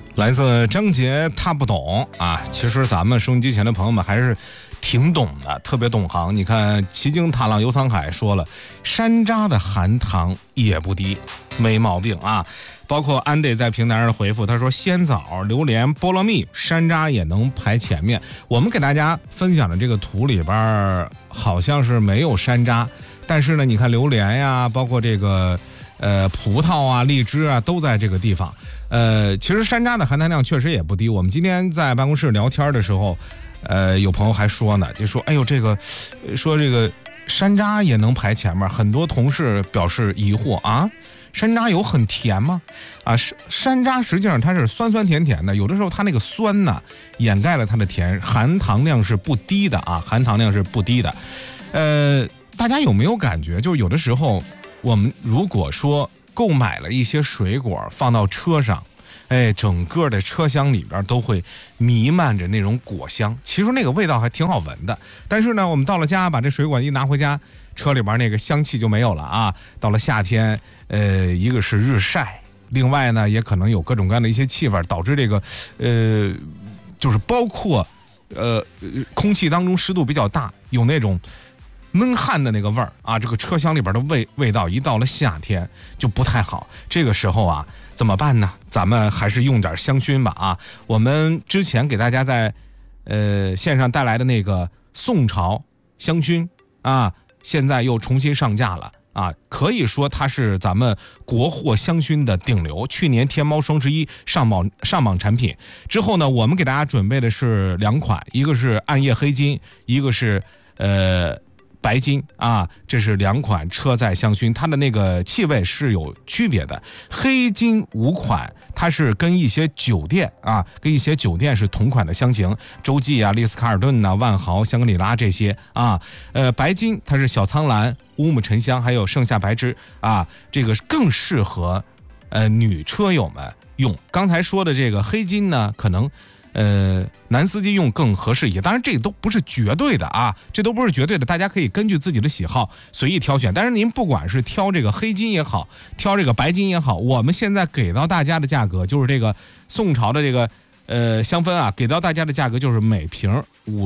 来自张杰，他不懂啊。其实咱们收音机前的朋友们还是挺懂的，特别懂行。你看奇经踏浪游沧海说了，山楂的含糖也不低，没毛病啊。包括安得在平台上的回复，他说鲜枣、榴莲、菠萝蜜、山楂也能排前面。我们给大家分享的这个图里边好像是没有山楂，但是呢，你看榴莲呀，包括这个葡萄啊、荔枝啊，都在这个地方。其实山楂的含糖量确实也不低。我们今天在办公室聊天的时候，有朋友还说呢，就说哎呦这个山楂也能排前面，很多同事表示疑惑啊。山楂有很甜吗？啊，山楂实际上它是酸酸甜甜的，有的时候它那个酸呢掩盖了它的甜，含糖量是不低的啊，含糖量是不低的。大家有没有感觉，就是有的时候我们如果说购买了一些水果放到车上，整个的车厢里边都会弥漫着那种果香，其实那个味道还挺好闻的。但是呢，我们到了家把这水果一拿回家，车里边那个香气就没有了啊。到了夏天，一个是日晒，另外呢也可能有各种各样的一些气味，导致这个就是包括空气当中湿度比较大，有那种闷汗的那个味儿啊，这个车厢里边的味道一到了夏天就不太好。这个时候啊怎么办呢？咱们还是用点香薰吧啊。我们之前给大家在线上带来的那个宋朝香薰啊，现在又重新上架了啊，可以说它是咱们国货香薰的顶流。去年天猫双11上榜产品之后呢，我们给大家准备的是两款，一个是暗夜黑金，一个是白金啊，这是两款车载香薰，它的那个气味是有区别的。黑金5款，它是跟一些酒店是同款的香型，洲际啊、丽思卡尔顿啊、万豪、香格里拉这些啊。白金它是小苍兰、乌木沉香，还有盛夏白芝啊，这个更适合女车友们用。刚才说的这个黑金呢，可能男司机用更合适一些，当然这都不是绝对的啊，这都不是绝对的，大家可以根据自己的喜好随意挑选。但是您不管是挑这个黑金也好，挑这个白金也好，我们现在给到大家的价格就是这个宋朝的这个香氛啊，给到大家的价格就是每瓶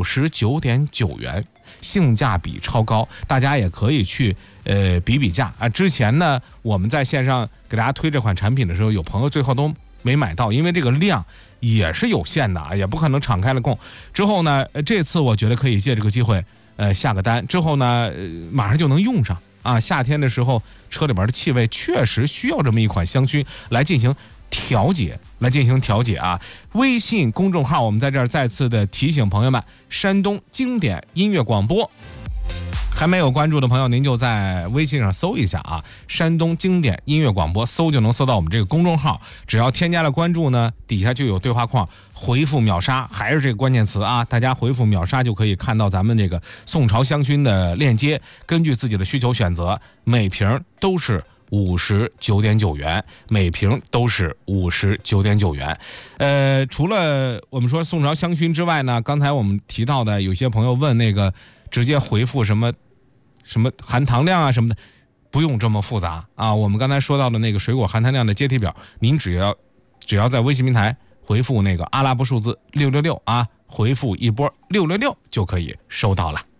59.9元，性价比超高，大家也可以去比比价啊。之前呢我们在线上给大家推这款产品的时候，有朋友最后都没买到，因为这个量也是有限的啊，也不可能敞开了供。之后呢，这次我觉得可以借这个机会，下个单之后呢，马上就能用上啊。夏天的时候，车里边的气味确实需要这么一款香薰来进行调节啊。微信公众号我们在这儿再次的提醒朋友们，山东经典音乐广播。还没有关注的朋友，您就在微信上搜一下啊，山东经典音乐广播，搜就能搜到我们这个公众号。只要添加了关注呢，底下就有对话框，回复秒杀，还是这个关键词啊，大家回复秒杀就可以看到咱们这个宋朝香薰的链接，根据自己的需求选择，每瓶都是59.9元，每瓶都是59.9元。除了我们说宋朝香薰之外呢，刚才我们提到的有些朋友问那个直接回复什么含糖量啊什么的，不用这么复杂啊。我们刚才说到的那个水果含糖量的阶梯表，您只要在微信平台回复那个阿拉伯数字666啊，回复一波666就可以收到了。